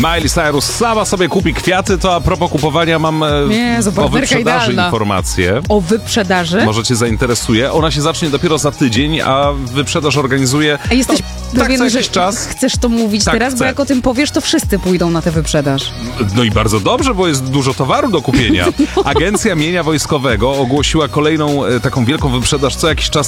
Miley Cyrus sama sobie kupi kwiaty, to a propos kupowania mam o wyprzedaży informację. O wyprzedaży? Może cię zainteresuje. Ona się zacznie dopiero za tydzień, a wyprzedaż organizuje... A jesteś pewien, co że jakiś czas. chcesz to mówić Tak, teraz? chcę. Bo jak o tym powiesz, to wszyscy pójdą na tę wyprzedaż. No i bardzo dobrze, bo jest dużo towaru do kupienia. Agencja Mienia Wojskowego ogłosiła kolejną taką wielką wyprzedaż co jakiś czas